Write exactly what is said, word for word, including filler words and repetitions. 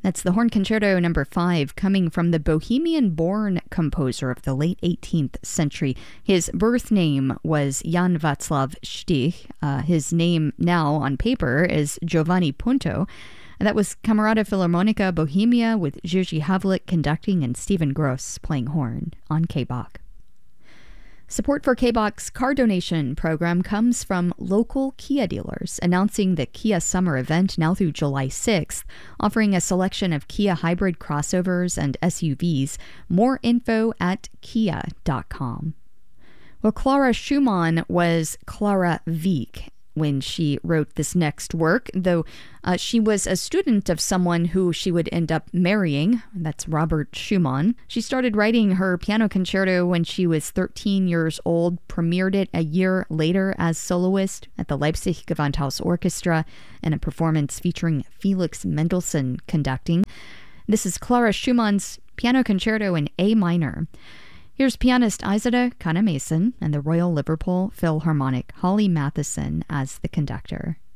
That's the Horn Concerto number five, coming from the Bohemian-born composer of the late eighteenth century. His birth name was Jan Václav Stich. Uh, his name now on paper is Giovanni Punto. That was Camerata Philharmonica Bohemia with Jiří Havlík conducting and Stephen Gross playing horn on K B O C. Support for K B O C's car donation program comes from local Kia dealers, announcing the Kia Summer event now through July sixth, offering a selection of Kia hybrid crossovers and S U Vs. More info at kia dot com. Well, Clara Schumann was Clara Wieck when she wrote this next work, though uh, she was a student of someone who she would end up marrying. That's Robert Schumann. She started writing her piano concerto when she was thirteen years old, premiered it a year later as soloist at the Leipzig Gewandhaus Orchestra in a performance featuring Felix Mendelssohn conducting. This is Clara Schumann's piano concerto in A minor. Here's pianist Isadora Kahn-Mason and the Royal Liverpool Philharmonic Holly Matheson as the conductor.